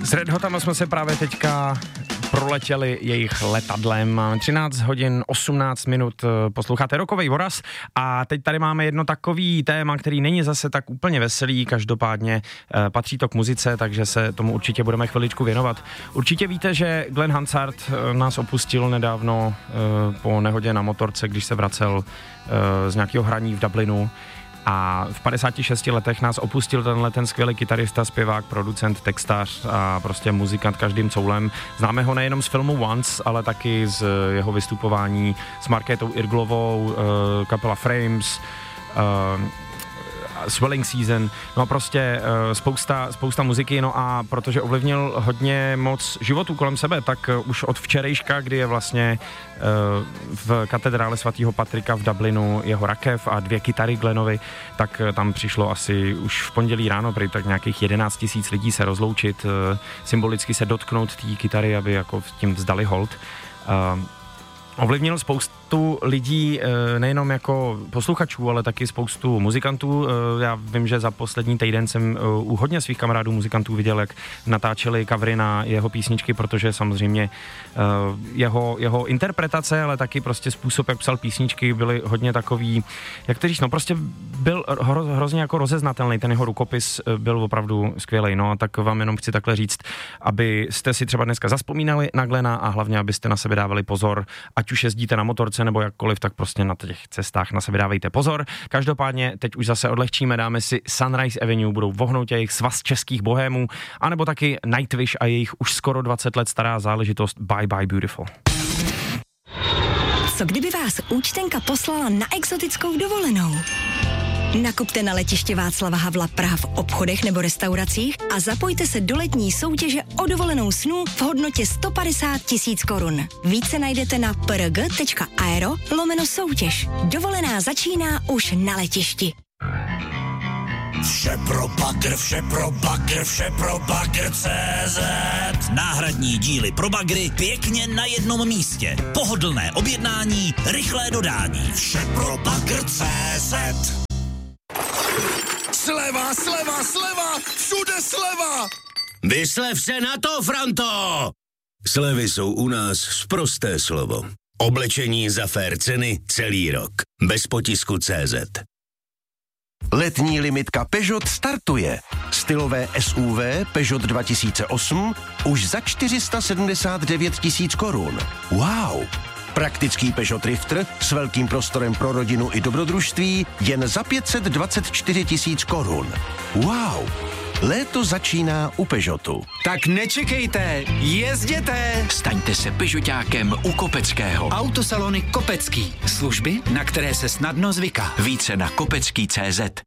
S Red Hotama jsme se právě teďka proletěli jejich letadlem. 13 hodin 18 minut posloucháte Rockovej voraz a teď tady máme jedno takový téma, který není zase tak úplně veselý, každopádně patří to k muzice, takže se tomu určitě budeme chviličku věnovat. Určitě víte, že Glenn Hansard nás opustil nedávno po nehodě na motorce, když se vracel z nějakého hraní v Dublinu. A v 56 letech nás opustil ten skvělý kytarista, zpěvák, producent, textař a prostě muzikant každým coulem. Známe ho nejenom z filmu Once, ale taky z jeho vystupování s Markétou Irglovou, kapela Frames, Swelling Season, no a prostě spousta muziky, no a protože ovlivnil hodně moc životů kolem sebe, tak už od včerejška, kdy je vlastně v katedrále svatého Patrika v Dublinu jeho rakev a 2 kytary Glennovi, tak tam přišlo asi už v pondělí ráno, prý tak nějakých 11 000 lidí se rozloučit, symbolicky se dotknout té kytary, aby jako tím vzdali hold. Ovlivnil spoustu lidí, nejenom jako posluchačů, ale taky spoustu muzikantů. Já vím, že za poslední týden jsem u hodně svých kamarádů muzikantů viděl, jak natáčeli covery na jeho písničky, protože samozřejmě jeho interpretace, ale taky prostě způsob, jak psal písničky, byly hodně takový, jak to říct, no prostě byl hrozně jako rozeznatelný, ten jeho rukopis byl opravdu skvělej, no a tak vám jenom chci takhle říct, abyste si třeba dneska zazpomínali na Glenna a hlavně, abyste na sebe dávali pozor, ať už jezdíte na motorce nebo jakkoliv, tak prostě na těch cestách na sebe dávejte pozor. Každopádně teď už zase odlehčíme, dáme si Sunrise Avenue, budou vohnout jejich svaz českých bohémů, anebo taky Nightwish a jejich už skoro 20 let stará záležitost Bye Bye Beautiful. Co kdyby vás účtenka poslala na exotickou dovolenou? Nakupte na letiště Václava Havla Praha v obchodech nebo restauracích a zapojte se do letní soutěže o dovolenou snů v hodnotě 150 000 korun. Více najdete na prg.aero/soutěž. Dovolená začíná už na letišti. Vše pro bagr, CZ. Náhradní díly pro bagry pěkně na jednom místě. Pohodlné objednání, rychlé dodání. Vše pro bagr, CZ. Sleva, všude sleva! Vyslev se na to, Franto! Slevy jsou u nás sprosté slovo. Oblečení za fér ceny celý rok. Bez potisku CZ. Letní limitka Peugeot startuje. Stylové SUV Peugeot 2008 už za 479 000 korun. Wow! Praktický Peugeot Drifter s velkým prostorem pro rodinu i dobrodružství jen za 524 000 korun. Wow! Léto začíná u Peugeotu. Tak nečekejte, jezděte! Staňte se Peugeotákem u Kopeckého. Autosalony Kopecký. Služby, na které se snadno zvyká. Více na kopecký.cz.